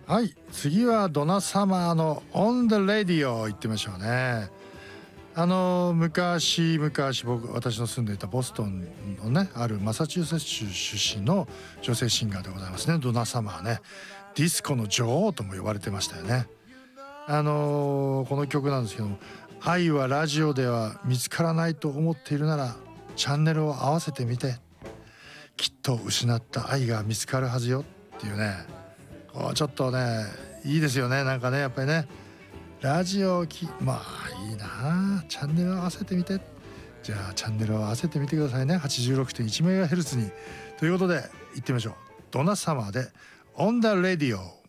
はい、次はドナサマーの On the Radio 行ってみましょうね。昔私の住んでいたボストンのねあるマサチューセッツ州出身の女性シンガーでございますね。ドナサマーね、ディスコの女王とも呼ばれてましたよね。この曲なんですけども、愛はラジオでは見つからないと思っているならチャンネルを合わせてみて、きっと失った愛が見つかるはずよっていうね、こうちょっとねいいですよね。なんかねやっぱりねラジオまあいいな、チャンネル合わせてみて。じゃあチャンネルを合わせてみてくださいね。 86.1MHz にということで行ってみましょう。ドナサマーで On the Radio。